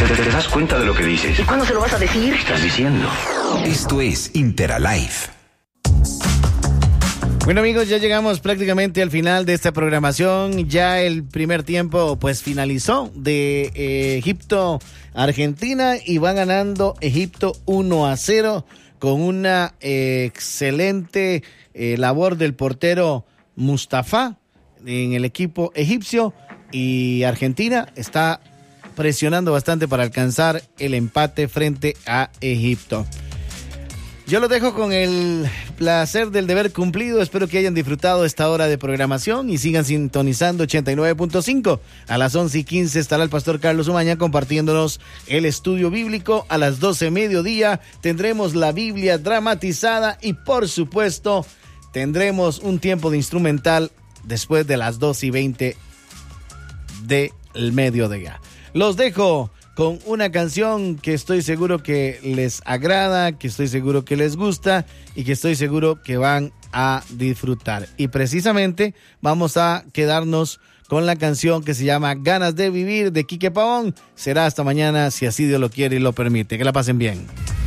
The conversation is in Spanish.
¿Te das cuenta de lo que dices? ¿Y cuándo se lo vas a decir? ¿Qué estás diciendo? Esto es Interalife. Bueno, amigos, ya llegamos prácticamente al final de esta programación. Ya el primer tiempo pues finalizó de Egipto-Argentina y va ganando Egipto 1-0 con una excelente labor del portero Mustafa en el equipo egipcio, y Argentina está presionando bastante para alcanzar el empate frente a Egipto. Yo los dejo con el placer del deber cumplido. Espero que hayan disfrutado esta hora de programación y sigan sintonizando 89.5. A las 11:15 estará el pastor Carlos Umaña compartiéndonos el estudio bíblico. A las 12 mediodía tendremos la Biblia dramatizada y, por supuesto, tendremos un tiempo de instrumental después de las 2:20 del mediodía. Los dejo con una canción que estoy seguro que les agrada, que estoy seguro que les gusta y que estoy seguro que van a disfrutar. Y precisamente vamos a quedarnos con la canción que se llama Ganas de Vivir de Quique Pavón. Será hasta mañana, si así Dios lo quiere y lo permite. Que la pasen bien.